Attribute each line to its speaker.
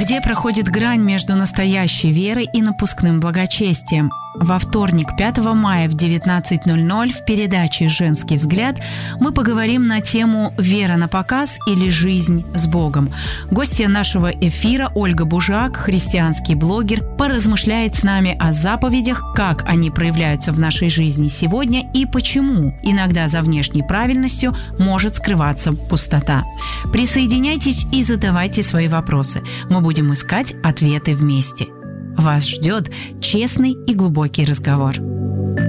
Speaker 1: Где проходит грань между настоящей верой и напускным благочестием? Во вторник, 5 мая в 19:00 в передаче «Женский взгляд» мы поговорим на тему «Вера на показ или жизнь с Богом». Гостья нашего эфира Ольга Бужак, христианский блогер, поразмышляет с нами о заповедях, как они проявляются в нашей жизни сегодня и почему иногда за внешней правильностью может скрываться пустота. Присоединяйтесь и задавайте свои вопросы. Мы будем искать ответы вместе. Вас ждет честный и глубокий разговор.